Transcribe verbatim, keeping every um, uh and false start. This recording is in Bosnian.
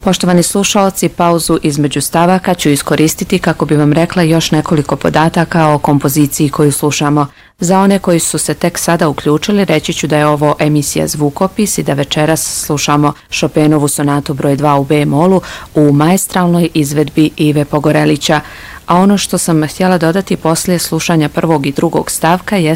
Poštovani slušaoci, pauzu između stavaka ću iskoristiti kako bi vam rekla još nekoliko podataka o kompoziciji koju slušamo. Za one koji su se tek sada uključili, reći ću da je ovo emisija Zvukopis i da večeras slušamo Chopinovu sonatu broj dva u B-molu u maestralnoj izvedbi Ive Pogorelića. A ono što sam htjela dodati poslije slušanja prvog i drugog stavka je